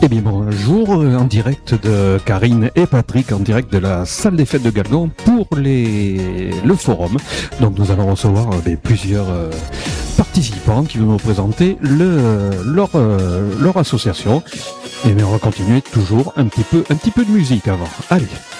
Eh bien bonjour, en direct de Karine et Patrick, en direct de la salle des fêtes de Galgon pour le forum. Donc nous allons recevoir plusieurs participants qui vont nous présenter leur association. Et bien on va continuer toujours un petit peu de musique avant. Allez.